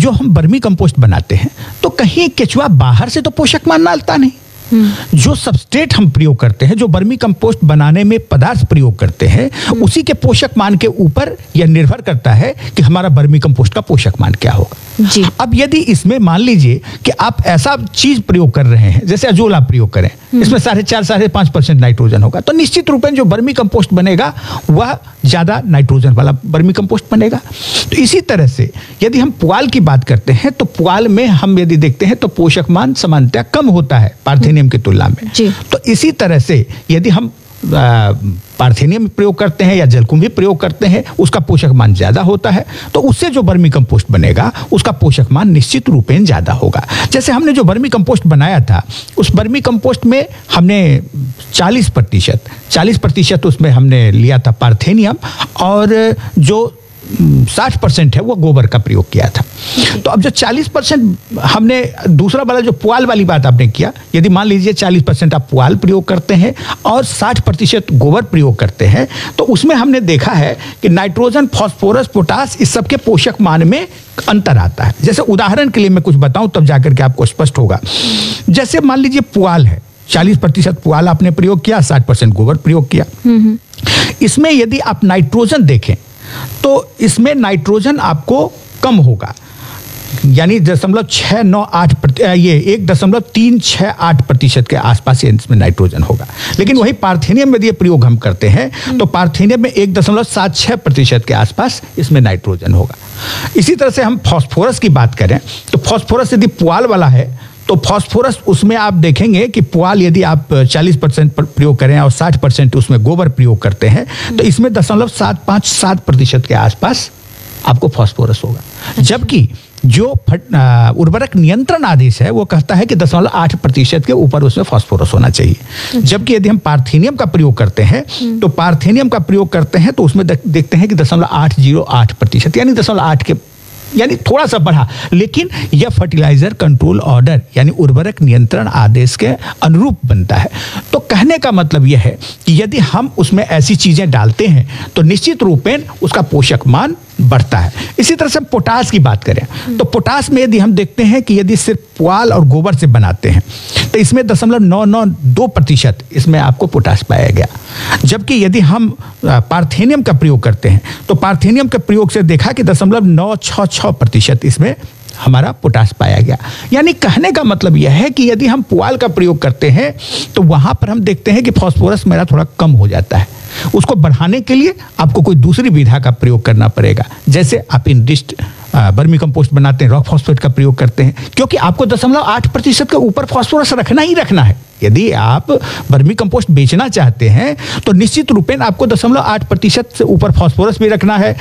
जो हम vermi compost बनाते हैं तो कहीं केचुआ बाहर से तो पोषक मान डालता नहीं। जो सबस्ट्रेट हम प्रयोग करते हैं, जो वर्मी कंपोस्ट बनाने में पदार्थ प्रयोग करते हैं, उसी के पोषक मान के ऊपर यह निर्भर करता है कि हमारा वर्मी कंपोस्ट का पोषक मान क्या होगा जी। अब यदि इसमें मान लीजिए कि आप ऐसा चीज प्रयोग कर रहे हैं जैसे अजोला प्रयोग करें, इसमें 4.5% नाइट्रोजन होगा, तो निश्चित रूप से जो वर्मी कंपोस्ट बनेगा वह ज्यादा नाइट्रोजन वाला वर्मी कंपोस्ट बनेगा। तो इसी तरह से यदि हम पुआल की बात करते हैं तो पुआल में हम यदि देखते हैं तो पोषक मान सामान्यतः कम होता है पार्थेनियम की तुलना में। तो इसी तरह से यदि हम पार्थेनियम प्रयोग करते हैं या जलकुंभी प्रयोग करते हैं, उसका पोषक मान ज्यादा होता है, तो उससे जो वर्मी कंपोस्ट बनेगा उसका पोषक मान निश्चित रूपेण ज्यादा होगा। जैसे हमने जो वर्मी कंपोस्ट बनाया था, उस वर्मी कंपोस्ट में हमने 40% उसमें हमने लिया था पार्थेनियम और जो 60% है वो गोबर का प्रयोग किया था। तो अब जो 40% हमने दूसरा वाला जो पुआल वाली बात आपने किया, यदि मान लीजिए 40% आप पुआल प्रयोग करते हैं और 60% गोबर प्रयोग करते हैं, तो उसमें हमने देखा है कि नाइट्रोजन, फास्फोरस, पोटास इस सब के पोषक मान में अंतर आता है। जैसे उदाहरण के लिए मैं कुछ बताऊं तब जाकर के आपको स्पष्ट होगा। जैसे मान लीजिए पुआल है, 40% पुआल आपने प्रयोग किया, 60% गोबर प्रयोग किया। इसमें यदि आप नाइट्रोजन देखें तो इसमें नाइट्रोजन आपको कम होगा, यानी 1.368% के आसपास इसमें नाइट्रोजन होगा। लेकिन वही पार्थेनियम में यदि प्रयोग हम करते हैं तो पार्थेनियम में 1.76% के आसपास इसमें नाइट्रोजन होगा। इसी तरह से हम फास्फोरस की बात करें तो फास्फोरस यदि पुआल वाला है तो फास्फोरस उसमें आप देखेंगे कि पुआल यदि आप 40% प्रयोग करें और 60% उसमें गोबर प्रयोग करते हैं तो इसमें 0.757% के आसपास आपको फास्फोरस होगा। जबकि जो उर्वरक नियंत्रण आदेश है वो कहता है कि 0.8% के ऊपर उसमें फास्फोरस होना चाहिए। जबकि यदि हम पार्थेनियम का प्रयोग करते हैं तो पार्थेनियम का प्रयोग करते हैं तो उसमें देखते हैं कि 0.808%, यानी 0.8 के, यानी थोड़ा सा बढ़ा, लेकिन यह फर्टिलाइजर कंट्रोल ऑर्डर यानी उर्वरक नियंत्रण आदेश के अनुरूप बनता है। तो कहने का मतलब यह है कि यदि हम उसमें ऐसी चीजें डालते हैं तो निश्चित रूपेण उसका पोषक मान बढ़ता है। इसी तरह से पोटास की बात करें तो पोटास में यदि हम देखते हैं कि यदि सिर्फ पुआल और गोबर से बनाते हैं तो इसमें 0.992% इसमें आपको पोटास पाया गया। जबकि यदि हम पार्थेनियम का प्रयोग करते हैं तो पार्थेनियम के प्रयोग से देखा कि 0.966% इसमें हमारा पोटास पाया गया। यानी कहने का मतलब यह है कि यदि हम पुआल का प्रयोग करते हैं तो वहां पर हम देखते हैं कि फास्फोरस मेरा थोड़ा कम हो जाता है। उसको बढ़ाने के लिए आपको कोई दूसरी विधा का प्रयोग करना पड़ेगा। जैसे आप इनडिस्ट वर्मी कंपोस्ट बनाते हैं, रॉक फॉस्फेट का प्रयोग करते हैं, क्योंकि आपको 0.8% के ऊपर फास्फोरस रखना ही रखना है। यदि आप वर्मी कंपोस्ट बेचना चाहते हैं तो निश्चित रूपेण आपको 0.8% से ऊपर फास्फोरस भी रखना है,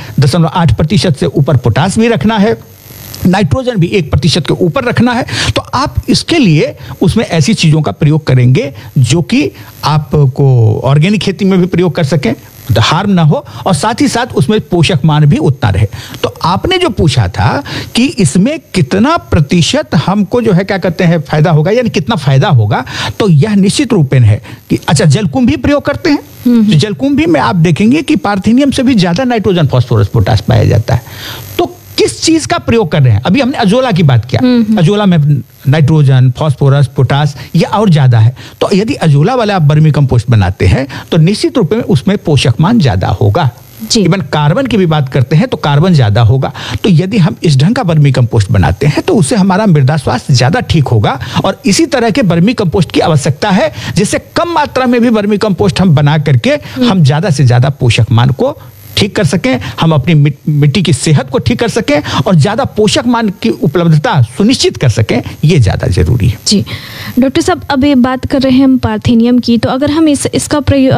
0.8% से ऊपर पोटास भी रखना है, नाइट्रोजन भी 1% के ऊपर रखना है। तो आप इसके लिए उसमें ऐसी चीजों का प्रयोग करेंगे जो कि आपको ऑर्गेनिक खेती में भी प्रयोग कर सकें, हार्म ना हो, और साथ ही साथ उसमें पोषक मान भी उतना रहे। तो आपने जो पूछा था कि इसमें कितना प्रतिशत हमको जो है क्या कहते हैं फायदा होगा, यानी कितना फायदा होगा, तो यह निश्चित रूपेण है कि अच्छा जलकुंभी प्रयोग करते हैं तो जलकुंभी में आप देखेंगे कि पार्थेनियम से भी ज्यादा नाइट्रोजन, फास्फोरस, पोटास पाया जाता है। तो किस चीज का प्रयोग कर रहे हैं? अभी हमने अजोला की बात किया, अजोला में नाइट्रोजन, फास्फोरस, पोटास ये और ज्यादा है। तो यदि अजोला वाला आप वर्मी कंपोस्ट बनाते हैं तो निश्चित रूप में उसमें पोषक मान ज्यादा होगा। इवन कार्बन की भी बात करते हैं तो कार्बन ज्यादा होगा। तो यदि हम इस ढंग का वर्मी कंपोस्ट बनाते हैं तो उससे हमारा मृदा स्वास्थ्य ज्यादा ठीक होगा। और इसी तरह के वर्मी कंपोस्ट की आवश्यकता है जिससे कम मात्रा में भी वर्मी कंपोस्ट हम बना करके हम ज्यादा से ज्यादा पोषक मान को ठीक कर सकें, हम अपनी मिट्टी की सेहत को ठीक कर सकें और ज्यादा पोषक मान की उपलब्धता सुनिश्चित कर सकें, ये ज्यादा जरूरी है। जी डॉक्टर साहब, अब ये बात कर रहे हैं हम पार्थेनियम की, तो अगर हम इसका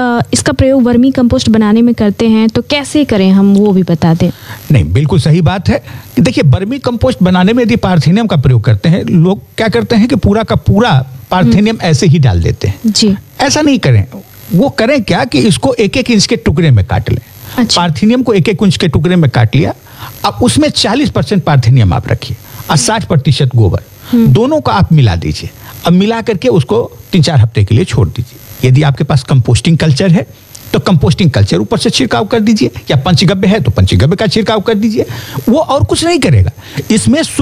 प्रयोग वर्मी कंपोस्ट बनाने में करते हैं तो कैसे करें, हम वो भी बता दें। नहीं, बिल्कुल सही बात है कि देखिए वर्मी कंपोस्ट बनाने में यदि पार्थेनियम का प्रयोग करते हैं, लोग क्या करते हैं कि पूरा का पूरा पार्थेनियम ऐसे ही डाल देते हैं। जी ऐसा नहीं करें। वो करें क्या कि इसको 1-1 इंच के टुकड़े में काट लें। अच्छा। पार्थेनियम को 1-1 इंच के टुकड़े में काट लिया, अब उसमें 40% पार्थेनियम आप रखिए और 60% गोबर, दोनों को आप मिला दीजिए। अब मिला करके उसको 3-4 हफ्ते के लिए छोड़ दीजिए। यदि आपके पास कंपोस्टिंग कल्चर है तो कंपोस्टिंग कल्चर ऊपर से छिड़काव कर दीजिए, या पंचगव्य है तो पंचगव्य का छिड़काव कर दीजिए। वो और कुछ नहीं करेगा, इसमें